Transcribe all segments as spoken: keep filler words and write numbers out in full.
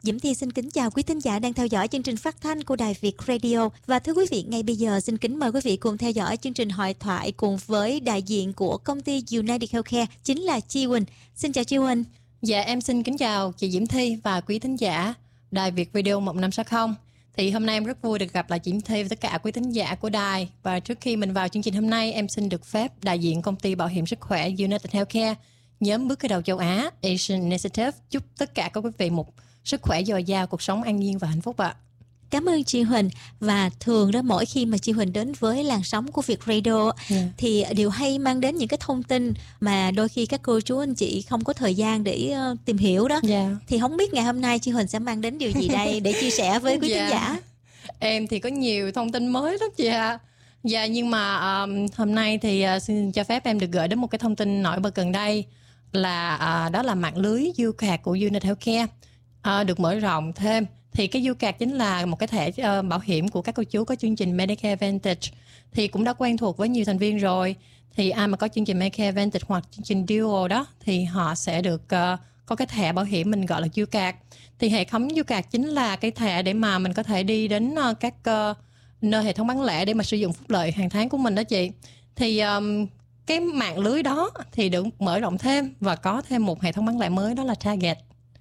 Diễm Thi xin kính chào quý thính giả đang theo dõi chương trình phát thanh của Đài Việt Radio. Và thưa quý vị, ngay bây giờ xin kính mời quý vị cùng theo dõi chương trình hội thoại cùng với đại diện của công ty United Healthcare, chính là Chi Huỳnh. Xin chào Chi Huỳnh. Dạ, em xin kính chào chị Diễm Thi và quý thính giả Đài Việt Radio một năm sáu không. Thì hôm nay em rất vui được gặp lại Diễm Thi và tất cả quý thính giả của đài. Và trước khi mình vào chương trình hôm nay, em xin được phép đại diện công ty bảo hiểm sức khỏe United Healthcare, nhóm bước khởi đầu châu Á, Asian Initiative, chúc tất cả các quý vị một sức khỏe dồi dào, cuộc sống an nhiên và hạnh phúc ạ. Cảm ơn chị Huỳnh. Và thường đó, mỗi khi mà chị Huỳnh đến với làn sóng của Việt Radio yeah. thì đều hay mang đến những cái thông tin mà đôi khi các cô chú anh chị không có thời gian để uh, tìm hiểu đó. Yeah. Thì không biết ngày hôm nay chị Huỳnh sẽ mang đến điều gì đây để chia sẻ với quý yeah. thính giả. Em thì có nhiều thông tin mới lắm chị ạ. Dạ, nhưng mà um, hôm nay thì uh, xin cho phép em được gửi đến một cái thông tin nổi bật gần đây là uh, đó là mạng lưới U C A D của United Healthcare uh, được mở rộng thêm. Thì cái U C A D chính là một cái thẻ uh, bảo hiểm của các cô chú có chương trình Medicare Advantage, thì cũng đã quen thuộc với nhiều thành viên rồi. Thì ai mà có chương trình Medicare Advantage hoặc chương trình Dual đó thì họ sẽ được uh, có cái thẻ bảo hiểm mình gọi là U C A D. Thì hệ thống U C A D chính là cái thẻ để mà mình có thể đi đến uh, các uh, nơi hệ thống bán lẻ để mà sử dụng phúc lợi hàng tháng của mình đó chị. Thì um, cái mạng lưới đó thì được mở rộng thêm và có thêm một hệ thống bán lẻ mới, đó là Target.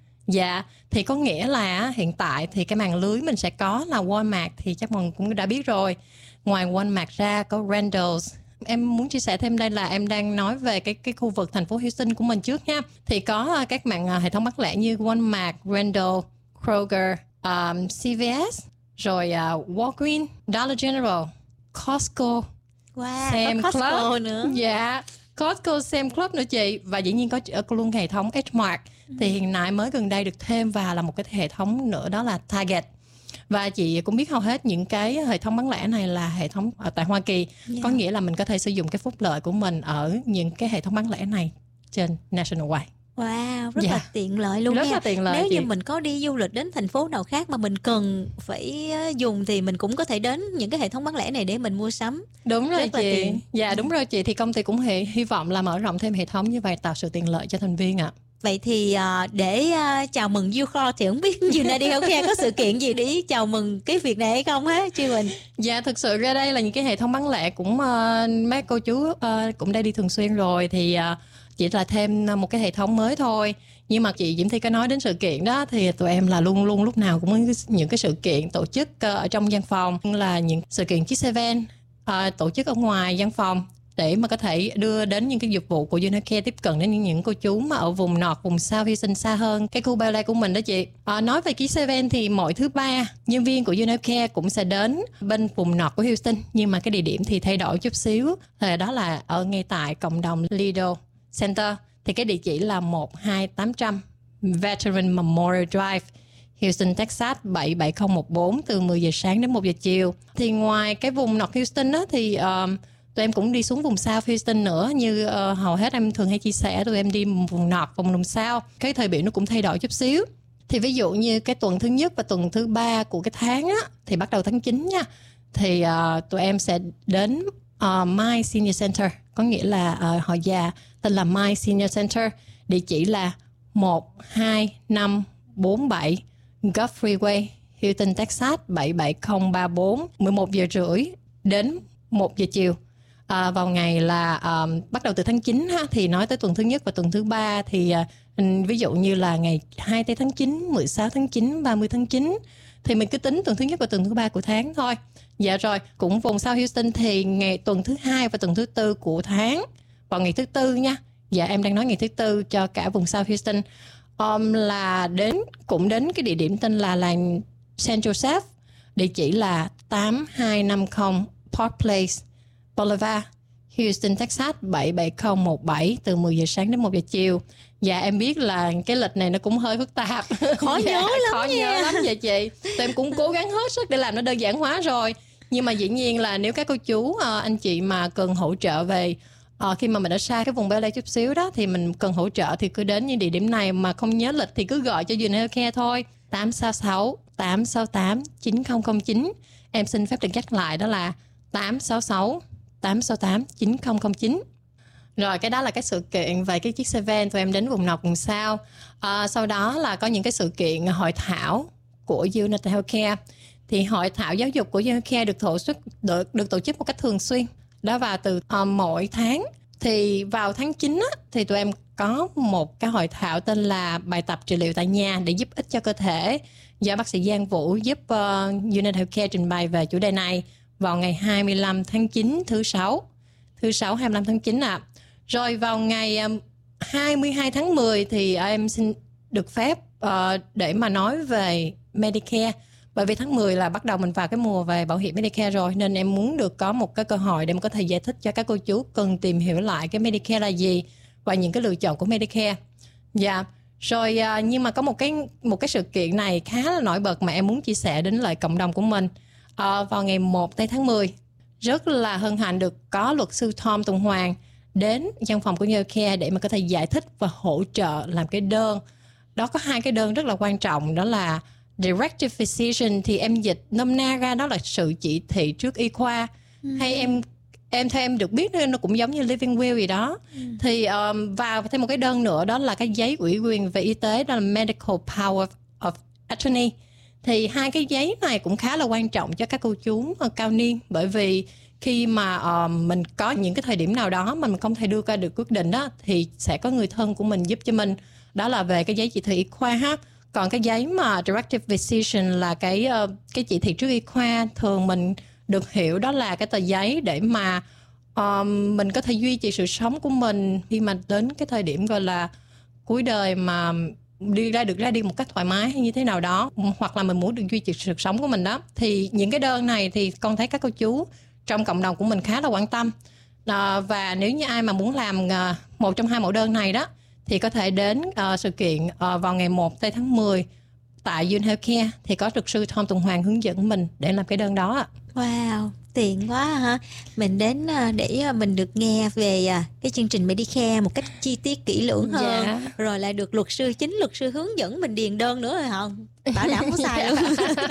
Dạ, thì có nghĩa là hiện tại thì cái mạng lưới mình sẽ có là Walmart, thì chắc mọi người cũng đã biết rồi. Ngoài Walmart ra có Randalls. Em muốn chia sẻ thêm đây là em đang nói về cái cái khu vực thành phố Houston của mình trước nha. Thì có các mạng hệ thống bán lẻ như Walmart, Randall, Kroger, um, C V S, rồi uh, Walgreens, Dollar General, Costco, wow, Sam có Costco Club nữa. Dạ, Costco, Sam Club nữa chị. Và dĩ nhiên có luôn hệ thống H-Mart. Ừ. Thì hiện tại mới gần đây được thêm vào là một cái hệ thống nữa, đó là Target. Và chị cũng biết hầu hết những cái hệ thống bán lẻ này là hệ thống ở tại Hoa Kỳ. Yeah. Có nghĩa là mình có thể sử dụng cái phúc lợi của mình ở những cái hệ thống bán lẻ này trên Nationwide. Wow, rất yeah. là tiện lợi luôn rất nha. Là tiện lợi Nếu chị. như mình có đi du lịch đến thành phố nào khác mà mình cần phải dùng thì mình cũng có thể đến những cái hệ thống bán lẻ này để mình mua sắm. Đúng rồi rất chị. Dạ đúng rồi chị. Thì công ty cũng hy, hy vọng là mở rộng thêm hệ thống như vậy, tạo sự tiện lợi cho thành viên ạ. Vậy thì uh, để uh, chào mừng U C A D thì không biết United Healthcare có sự kiện gì để chào mừng cái việc này hay không hả Chi Huỳnh? Dạ, thực sự ra đây là những cái hệ thống bán lẻ cũng uh, mấy cô chú uh, cũng đã đi thường xuyên rồi, thì uh, chỉ là thêm một cái hệ thống mới thôi. Nhưng mà chị Diễm Thi có nói đến sự kiện đó, thì tụi em là luôn luôn lúc nào cũng có những cái sự kiện tổ chức uh, ở trong văn phòng, là những sự kiện Kids Event uh, tổ chức ở ngoài văn phòng, để mà có thể đưa đến những cái dịch vụ của United Care, tiếp cận đến những, những cô chú mà ở vùng Nọt, vùng South Houston, xa hơn cái khu Bel Air của mình đó chị. À, nói về Kids Event thì mỗi thứ ba nhân viên của United Care cũng sẽ đến bên vùng Nọt của Houston, nhưng mà cái địa điểm thì thay đổi chút xíu. Thì đó là ở ngay tại cộng đồng Lido Center. Thì cái địa chỉ là một hai tám trăm Veteran Memorial Drive, Houston, Texas bảy bảy không một bốn, từ mười giờ sáng đến một giờ chiều. Thì ngoài cái vùng North Houston đó thì um, tụi em cũng đi xuống vùng South Houston nữa. Như uh, hầu hết em thường hay chia sẻ, tụi em đi vùng North, vùng vùng South. Cái thời điểm nó cũng thay đổi chút xíu. Thì ví dụ như cái tuần thứ nhất và tuần thứ ba của cái tháng á, thì bắt đầu tháng chín nha, thì uh, tụi em sẽ đến uh, My Senior Center, có nghĩa là uh, họ già, tên là My Senior Center. Địa chỉ là một hai năm bốn bảy Gulf Freeway, Houston, Texas bảy bảy không ba bốn, mười một giờ rưỡi đến một giờ chiều. À, vào ngày là um, bắt đầu từ tháng chín ha, thì nói tới tuần thứ nhất và tuần thứ ba thì uh, ví dụ như là ngày hai mươi tháng chín, mười sáu tháng chín, ba mươi tháng chín, thì mình cứ tính tuần thứ nhất và tuần thứ ba của tháng thôi. Dạ rồi, cũng vùng South Houston thì ngày tuần thứ hai và tuần thứ tư của tháng vào ngày thứ tư nha. Dạ, em đang nói ngày thứ tư cho cả vùng South Houston. Um, là đến cũng đến cái địa điểm tên là làng Saint Joseph, địa chỉ là tám hai năm không Park Place Boulevard, Houston, Texas bảy bảy không một bảy, từ mười giờ sáng đến một giờ chiều. Dạ, em biết là cái lịch này nó cũng hơi phức tạp, khó dạ, nhớ lắm khó nha. nhớ lắm vậy chị. Tụi em cũng cố gắng hết sức để làm nó đơn giản hóa rồi. Nhưng mà dĩ nhiên là nếu các cô chú, anh chị mà cần hỗ trợ về Ờ, khi mà mình ở xa cái vùng Bel Air chút xíu đó, thì mình cần hỗ trợ thì cứ đến những địa điểm này. Mà không nhớ lịch thì cứ gọi cho United Healthcare thôi, tám sáu sáu tám sáu tám chín không không chín. Em xin phép được nhắc lại, đó là tám sáu sáu tám sáu tám chín không không chín. Rồi cái đó là cái sự kiện về cái chiếc xe van tụi em đến vùng nọc vùng sao. À, sau đó là có những cái sự kiện hội thảo của United Healthcare. Thì hội thảo giáo dục của United Healthcare được tổ chức được, được tổ chức một cách thường xuyên. Đó vào từ uh, mỗi tháng. Thì vào tháng chín á, thì tụi em có một cái hội thảo tên là bài tập trị liệu tại nhà để giúp ích cho cơ thể, do bác sĩ Giang Vũ giúp uh, United Healthcare trình bày về chủ đề này vào ngày hai mươi lăm tháng chín thứ sáu. Thứ sáu hai mươi lăm tháng chín ạ. À. Rồi vào ngày um, hai mươi hai tháng mười thì em xin được phép uh, để mà nói về Medicare. Bởi vì tháng mười là bắt đầu mình vào cái mùa về bảo hiểm Medicare rồi, nên em muốn được có một cái cơ hội để mà có thể giải thích cho các cô chú cần tìm hiểu lại cái Medicare là gì và những cái lựa chọn của Medicare. Dạ. Yeah. Rồi uh, nhưng mà có một cái một cái sự kiện này khá là nổi bật mà em muốn chia sẻ đến lại cộng đồng của mình. Uh, vào ngày một tháng mười, rất là hân hạnh được có luật sư Tom Tùng Hoàng đến văn phòng của Healthcare để mà có thể giải thích và hỗ trợ làm cái đơn. Đó có hai cái đơn rất là quan trọng, đó là Directive Physician, thì em dịch nôm na ra đó là sự chỉ thị trước y khoa. Ừ. Hay em em theo em được biết nó cũng giống như Living Will gì đó. Ừ. Thì um, và thêm một cái đơn nữa đó là cái giấy ủy quyền về y tế, đó là Medical Power of Attorney. Thì hai cái giấy này cũng khá là quan trọng cho các cô chú cao niên, bởi vì khi mà uh, mình có những cái thời điểm nào đó mà mình không thể đưa ra được quyết định đó, thì sẽ có người thân của mình giúp cho mình. Đó là về cái giấy chỉ thị y khoa ha. Còn cái giấy mà Directive Physician là cái uh, cái chỉ thị trước y khoa, thường mình được hiểu đó là cái tờ giấy để mà uh, mình có thể duy trì sự sống của mình khi mà đến cái thời điểm gọi là cuối đời, mà đi ra được ra đi một cách thoải mái hay như thế nào đó, hoặc là mình muốn được duy trì sự sống của mình đó. Thì những cái đơn này thì con thấy các cô chú trong cộng đồng của mình khá là quan tâm. À, và nếu như ai mà muốn làm uh, một trong hai mẫu đơn này đó, thì có thể đến uh, sự kiện uh, vào ngày một tháng mười tại United Healthcare, thì có luật sư Tom Tùng Hoàng hướng dẫn mình để làm cái đơn đó. Wow, tiện quá ha. Mình đến để mình được nghe về cái chương trình Medicare một cách chi tiết kỹ lưỡng hơn. Dạ. Rồi lại được luật sư, chính luật sư hướng dẫn mình điền đơn nữa rồi không? Bảo đảm không sai luôn.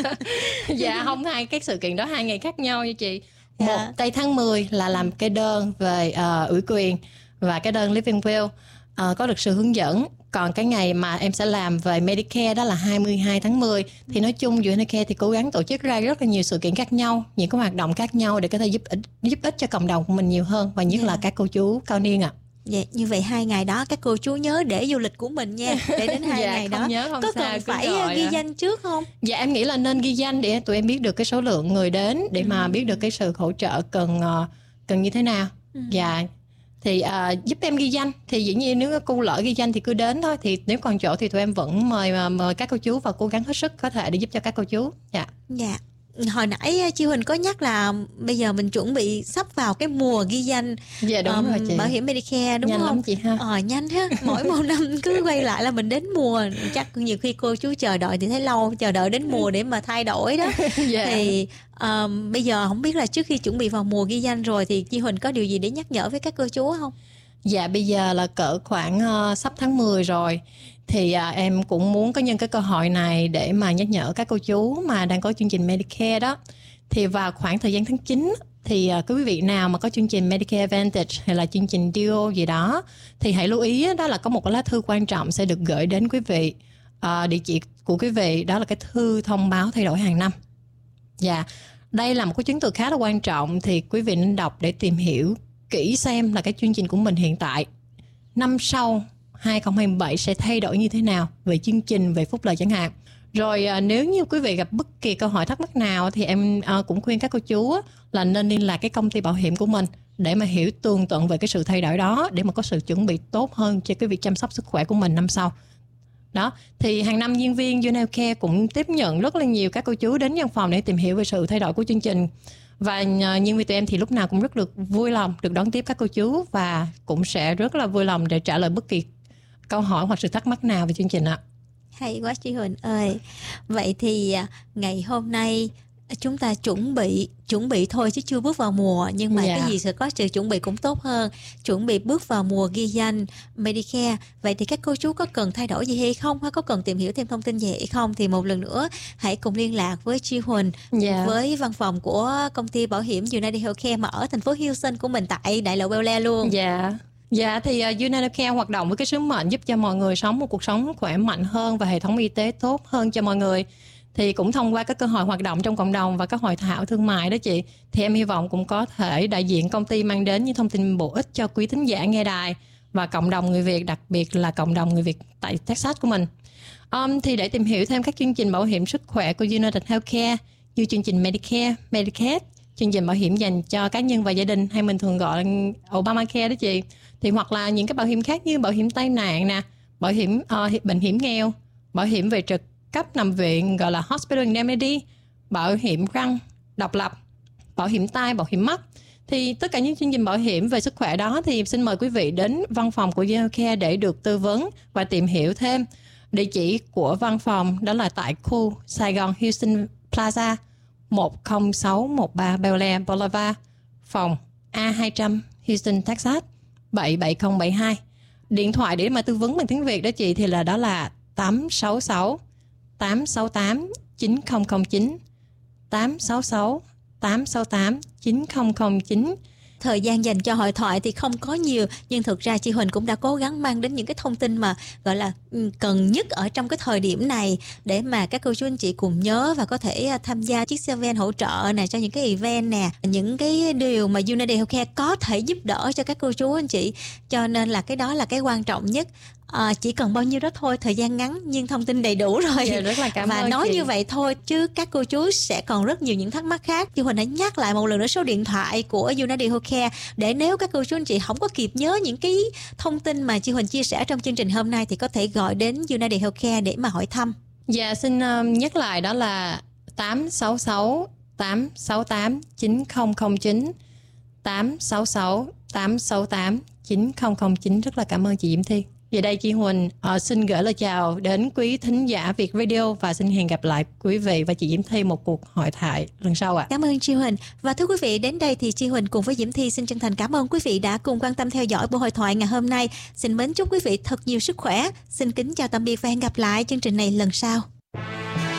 Dạ không, hai cái sự kiện đó hai ngày khác nhau nha chị. Dạ. Một tây tháng mười là làm cái đơn về uh, ủy quyền và cái đơn Living Will, uh, có luật sư hướng dẫn. Còn cái ngày mà em sẽ làm về Medicare đó là hai mươi hai tháng mười. Thì nói chung United Healthcare thì cố gắng tổ chức ra rất là nhiều sự kiện khác nhau, những cái hoạt động khác nhau để có thể giúp ích, giúp ích cho cộng đồng của mình nhiều hơn, và nhất yeah. là các cô chú cao niên ạ. À. Dạ, như vậy hai ngày đó các cô chú nhớ để du lịch của mình nha, để đến hai dạ, ngày không đó nhớ, không có sao, cần phải ghi à. danh trước không? Dạ em nghĩ là nên ghi danh để tụi em biết được cái số lượng người đến, để ừ. mà biết được cái sự hỗ trợ cần cần như thế nào. Ừ. Dạ. Thì uh, giúp em ghi danh. Thì dĩ nhiên nếu cô lỡ ghi danh thì cứ đến thôi. Thì nếu còn chỗ thì tụi em vẫn mời mời các cô chú và cố gắng hết sức có thể để giúp cho các cô chú. Dạ. Dạ. Hồi nãy chị Huỳnh có nhắc là bây giờ mình chuẩn bị sắp vào cái mùa ghi danh dạ, đúng um, rồi chị. Bảo hiểm Medicare đúng nhanh không? Lắm chị ha. Ờ nhanh ha. Mỗi một năm cứ quay lại là mình đến mùa. Chắc nhiều khi cô chú chờ đợi thì thấy lâu, chờ đợi đến mùa để mà thay đổi đó. Dạ. Thì um, bây giờ không biết là trước khi chuẩn bị vào mùa ghi danh rồi thì chị Huỳnh có điều gì để nhắc nhở với các cô chú không? Dạ bây giờ là cỡ khoảng uh, sắp tháng mười rồi. Thì uh, em cũng muốn có nhân cái cơ hội này để mà nhắc nhở các cô chú mà đang có chương trình Medicare đó. Thì vào khoảng thời gian tháng chín thì uh, quý vị nào mà có chương trình Medicare Advantage hay là chương trình đê ô gì đó, thì hãy lưu ý đó là có một cái lá thư quan trọng sẽ được gửi đến quý vị. Uh, địa chỉ của quý vị đó là cái thư thông báo thay đổi hàng năm. Dạ, đây là một cái chứng từ khá là quan trọng, thì quý vị nên đọc để tìm hiểu kỹ xem là cái chương trình của mình hiện tại năm sau hai không hai bảy sẽ thay đổi như thế nào về chương trình, về phúc lợi chẳng hạn. Rồi à, nếu như quý vị gặp bất kỳ câu hỏi thắc mắc nào thì em à, cũng khuyên các cô chú á, là nên liên lạc cái công ty bảo hiểm của mình để mà hiểu tường tận về cái sự thay đổi đó, để mà có sự chuẩn bị tốt hơn cho cái việc chăm sóc sức khỏe của mình năm sau. Đó, thì hàng năm nhân viên United Healthcare cũng tiếp nhận rất là nhiều các cô chú đến văn phòng để tìm hiểu về sự thay đổi của chương trình. Và nhân viên tụi em thì lúc nào cũng rất được vui lòng được đón tiếp các cô chú, và cũng sẽ rất là vui lòng để trả lời bất kỳ câu hỏi hoặc sự thắc mắc nào về chương trình ạ. Hay quá chị Huỳnh ơi. Vậy thì ngày hôm nay chúng ta chuẩn bị chuẩn bị thôi chứ chưa bước vào mùa, nhưng mà yeah. cái gì sẽ có sự chuẩn bị cũng tốt hơn, chuẩn bị bước vào mùa ghi danh Medicare. Vậy thì các cô chú có cần thay đổi gì hay không, hay có cần tìm hiểu thêm thông tin gì hay không, thì một lần nữa hãy cùng liên lạc với chị Huỳnh, yeah. với văn phòng của công ty bảo hiểm United Healthcare mà ở thành phố Houston của mình tại Đại lộ Bel Air luôn. Dạ. Yeah. Dạ thì uh, United Care hoạt động với cái sứ mệnh giúp cho mọi người sống một cuộc sống khỏe mạnh hơn và hệ thống y tế tốt hơn cho mọi người. Thì cũng thông qua các cơ hội hoạt động trong cộng đồng và các hội thảo thương mại đó chị, thì em hy vọng cũng có thể đại diện công ty mang đến những thông tin bổ ích cho quý thính giả nghe đài và cộng đồng người Việt, đặc biệt là cộng đồng người Việt tại Texas của mình. Um, thì để tìm hiểu thêm các chương trình bảo hiểm sức khỏe của United Healthcare như chương trình Medicare, Medicaid, chương trình bảo hiểm dành cho cá nhân và gia đình hay mình thường gọi là Obamacare đó chị, thì hoặc là những cái bảo hiểm khác như bảo hiểm tai nạn nè, bảo hiểm uh, bệnh hiểm nghèo, bảo hiểm về trực cấp nằm viện gọi là Hospital Indemnity, bảo hiểm răng độc lập, bảo hiểm tai, bảo hiểm mắt. Thì tất cả những chương trình bảo hiểm về sức khỏe đó thì xin mời quý vị đến văn phòng của United để được tư vấn và tìm hiểu thêm. Địa chỉ của văn phòng đó là tại khu Sài Gòn Houston Plaza, một không sáu một ba Bel Air Boulevard, phòng A hai trăm, Houston, Texas bảy bảy không bảy hai. Điện thoại để mà tư vấn bằng tiếng Việt đó chị thì là đó là tám sáu sáu tám sáu tám chín không không chín, tám sáu sáu tám sáu tám chín không không chín. Thời gian dành cho hội thoại thì không có nhiều, nhưng thực ra chị Huỳnh cũng đã cố gắng mang đến những cái thông tin mà gọi là cần nhất ở trong cái thời điểm này để mà các cô chú anh chị cùng nhớ và có thể tham gia chiếc xe van hỗ trợ nè cho những cái event nè, những cái điều mà United Healthcare có thể giúp đỡ cho các cô chú anh chị. Cho nên là cái đó là cái quan trọng nhất. À, chỉ cần bao nhiêu đó thôi, thời gian ngắn nhưng thông tin đầy đủ rồi. Dạ, rất là cảm và ơn nói chị. Như vậy thôi chứ các cô chú sẽ còn rất nhiều những thắc mắc khác. Chị Huỳnh hãy nhắc lại một lần nữa số điện thoại của United Healthcare để nếu các cô chú anh chị không có kịp nhớ những cái thông tin mà chị Huỳnh chia sẻ trong chương trình hôm nay thì có thể gọi đến United Healthcare để mà hỏi thăm. Dạ xin um, nhắc lại đó là tám sáu sáu tám sáu tám chín không không chín, tám sáu sáu tám sáu tám chín không không chín. Rất là cảm ơn chị Diễm Thi. Giờ đây chị Huỳnh uh, xin gửi lời chào đến quý thính giả Việt Radio và xin hẹn gặp lại quý vị và chị Diễm Thi một cuộc hội thoại lần sau ạ. À. Cảm ơn chị Huỳnh. Và thưa quý vị, đến đây thì chị Huỳnh cùng với Diễm Thi xin chân thành cảm ơn quý vị đã cùng quan tâm theo dõi buổi hội thoại ngày hôm nay. Xin mến chúc quý vị thật nhiều sức khỏe. Xin kính chào tạm biệt và hẹn gặp lại chương trình này lần sau.